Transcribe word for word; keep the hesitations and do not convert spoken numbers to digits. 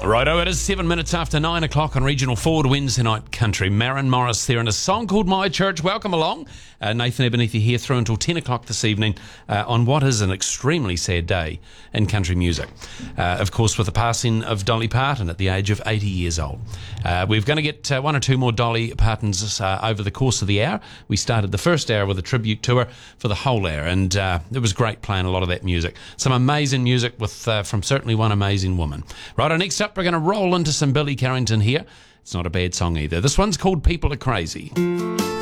Righto, it is seven minutes after nine o'clock on Regional Forward Wednesday Night Country. Maren Morris there in a song called My Church. Welcome along. Uh, Nathan Ebenethi here through until ten o'clock this evening uh, on what is an extremely sad day in country music. Uh, of course, with the passing of Dolly Parton at the age of eighty years old. Uh, we're going to get uh, one or two more Dolly Partons uh, over the course of the hour. We started the first hour with a tribute to her for the whole hour, and uh, it was great playing a lot of that music. Some amazing music with uh, from certainly one amazing woman. Right, next up we're going to roll into some Billy Carrington here. It's not a bad song either. This one's called People Are Crazy.